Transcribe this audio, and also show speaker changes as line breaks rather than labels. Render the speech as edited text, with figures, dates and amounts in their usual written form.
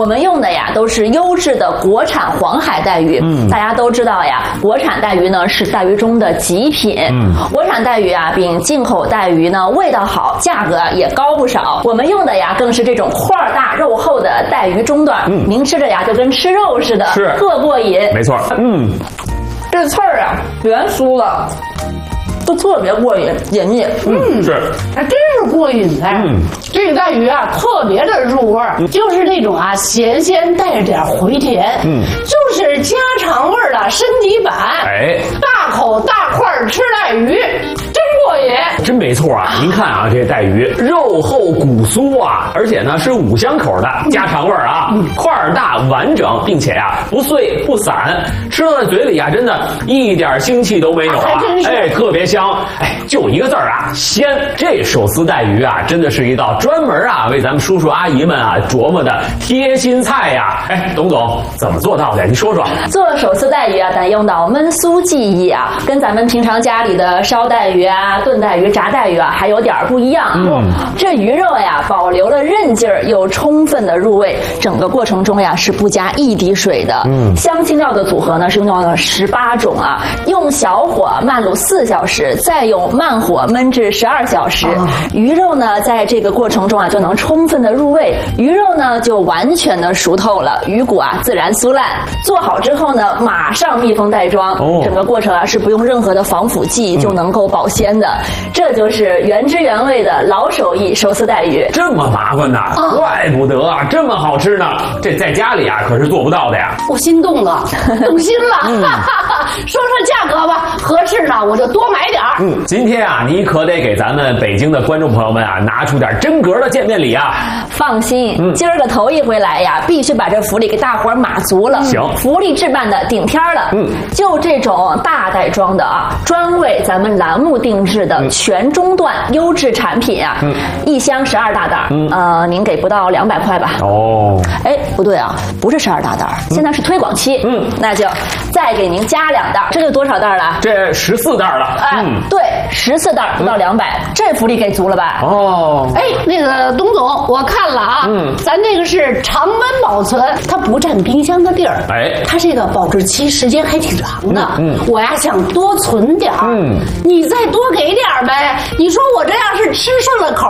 我们用的呀都是优质的国产黄海带鱼。大家都知道呀，国产带鱼呢是带鱼中的极品。国产带鱼啊比进口带鱼呢味道好，价格也高不少。我们用的呀更是这种块大肉厚的带鱼中段，您吃着呀就跟吃肉似的，
是
特过瘾。
没错，
这刺儿啊圆酥了。都特别过瘾，解腻。
是，
还真是过瘾哎。这个带鱼啊，特别的入味儿，就是那种啊咸鲜带着点回甜，就是家常味儿的升级版。
哎，
大口大块吃带鱼，真过瘾。
真没错啊！您看啊，这带鱼肉厚骨酥啊，而且呢是五香口的家常味儿啊，块儿大完整，并且呀不碎不散，吃到嘴里啊真的一点腥气都没有啊！哎，特别香。哎，就一个字儿啊，鲜。这手撕带鱼啊，真的是一道专门啊为咱们叔叔阿姨们啊琢磨的贴心菜呀。哎，董总怎么做到的？你说说。
做手撕带鱼啊，得用到焖酥技艺啊，跟咱们平常家里的烧带鱼啊、炖带鱼、炸带鱼啊还有点不一样。这鱼肉呀保留了韧劲儿，又充分的入味，整个过程中呀是不加一滴水的。香辛料的组合呢是用到了18种啊，用小火慢卤4小时，再用慢火焖至12小时。鱼肉呢在这个过程中啊就能充分的入味，鱼肉呢就完全的熟透了，鱼骨啊自然酥烂。做好之后呢马上密封袋装，整个过程啊是不用任何的防腐剂就能够保鲜的。这就是原汁原味的老手艺手撕带鱼。
这么麻烦呐，怪不得啊这么好吃呢，这在家里啊可是做不到的呀。
我心动了，动心了。说说价格吧，合适呢我就多买点儿。
今天啊你可得给咱们北京的观众朋友们啊拿出点真格的见面礼啊。
放心，今儿个头一回来呀，必须把这福利给大伙儿码足了。
行，
福利置办的顶天了。就这种大袋装的啊，专为咱们栏目定制的全中段优质产品啊，一箱12大袋，您给不到200块吧？
哦，
哎，不对啊，不是12大袋，现在是推广期。那就再给您加2袋，这就多少袋了？
这14袋了。
对，14袋不到200，这福利给足了吧？
哦，
哎，那个董总，我看了啊，咱这个是常温保存，它不占冰箱的地儿，
哎，
它这个保质期时间还挺长的。我呀想多存点儿，你再多给点儿呗。你说我这要是吃顺了口